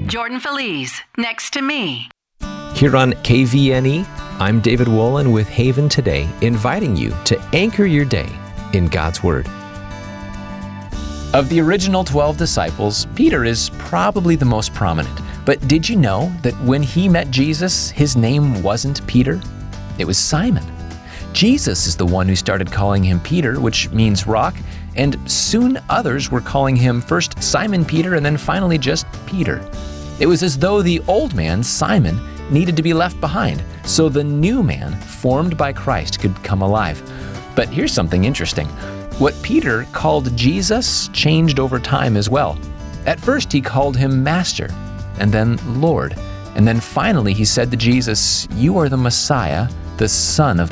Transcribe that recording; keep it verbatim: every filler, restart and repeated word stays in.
Jordan Feliz, Next to Me. Here on K V N E, I'm David Wolin with Haven Today, inviting you to anchor your day in God's Word. Of the original twelve disciples, Peter is probably the most prominent. But did you know that when he met Jesus, his name wasn't Peter? It was Simon. Jesus is the one who started calling him Peter, which means rock, and soon others were calling him first Simon Peter and then finally just Peter. It was as though the old man, Simon, needed to be left behind so the new man, formed by Christ, could come alive. But here's something interesting. What Peter called Jesus changed over time as well. At first he called him Master, and then Lord, and then finally he said to Jesus, "You are the Messiah, the Son of